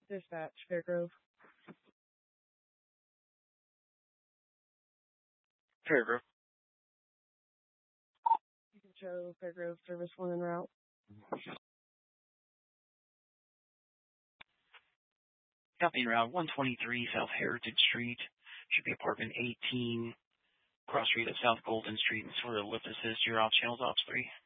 Dispatch, Fairgrove. Fairgrove. You can show Fairgrove Service 1 en route. Copy en route 123 South Heritage Street. Should be apartment 18. Cross street at South Golden Street. And sort of lift assist. You're off channels, Ops 3.